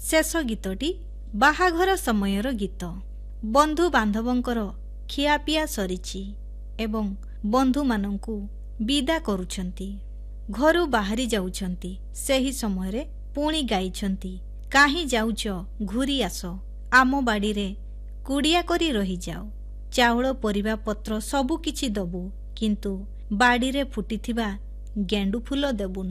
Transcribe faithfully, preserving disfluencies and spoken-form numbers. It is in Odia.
ଶେଷ ଗୀତଟି ବାହାଘର ସମୟର ଗୀତ। ବନ୍ଧୁବାନ୍ଧବଙ୍କର ଖିଆପିଆ ସରିଛି ଏବଂ ବନ୍ଧୁମାନଙ୍କୁ ବିଦା କରୁଛନ୍ତି, ଘରୁ ବାହାରି ଯାଉଛନ୍ତି। ସେହି ସମୟରେ ପୁଣି ଗାଇଛନ୍ତି, କାହିଁ ଯାଉଛ ଘୂରି ଆସ, ଆମ ବାଡ଼ିରେ କୁଡ଼ିଆ କରି ରହିଯାଅ। ଚାଉଳ ପରିବା ପତ୍ର ସବୁ କିଛି ଦବୁ, କିନ୍ତୁ ବାଡ଼ିରେ ଫୁଟିଥିବା ଗେଣ୍ଡୁ ଫୁଲ ଦେବୁ ନାହିଁ।